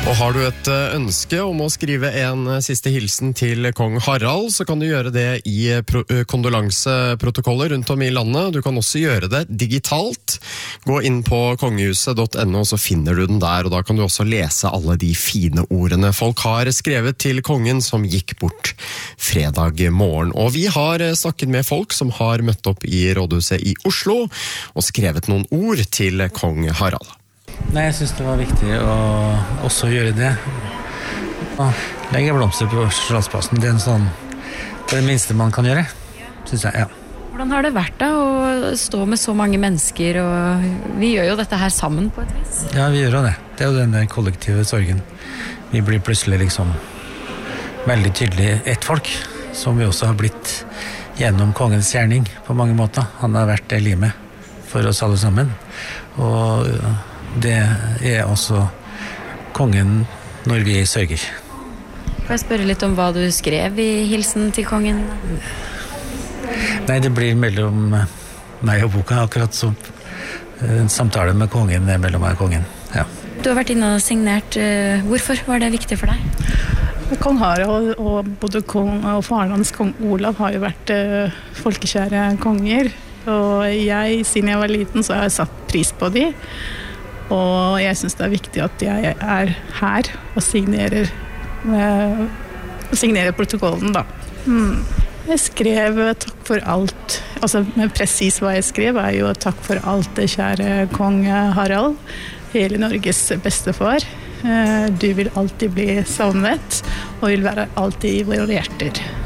Og har du et ønske om å skrive en siste hilsen til kong Harald, så kan du gjøre det i kondolanseprotokoller rundt om i landet. Du kan også gjøre det digitalt. Gå inn på kongehuset.no, så finner du den der, og da kan du også lese alle de fine ordene folk har skrevet til kongen som gikk bort fredag morgen. Og vi har snakket med folk som har møtt opp i rådhuset i Oslo og skrevet noen ord til kong Harald. Nei, jeg synes det var viktig å også gjøre det. Legge blomster på Slottsplassen, det det minste man kan gjøre, synes jeg, ja. Hvordan har det vært da å stå med så mange mennesker, og vi gjør jo dette her sammen på et vis? Ja, vi gjør jo det. Det er jo denne kollektive sorgen. Vi blir plutselig veldig tydelig ett folk, som vi også har blitt gjennom kongens gjerning på mange måter. Han har vært det limet for oss alle sammen, og det er også kongen når vi sørger. Får jeg spørre litt om hva du skrev i hilsen til kongen? Nei, det blir mellom meg og boka, akkurat som en samtale med kongen mellom meg og kongen. Ja. Du har vært inne og signert. Hvorfor var det viktig for deg? Kong Harald og både kong og faren hans, kong Olav, har jo vært folkekjære konger. Og siden jeg var liten, så har jeg satt pris på de. Og jeg synes det er viktig at jeg er her og signerer protokollen da. Jeg skrev takk for alt. Altså, men precis hva jeg skrev er jo takk for alt, kjære kong Harald. Hele Norges bestefar. Du vil alltid bli savnet, og vil være alltid i våre hjerter.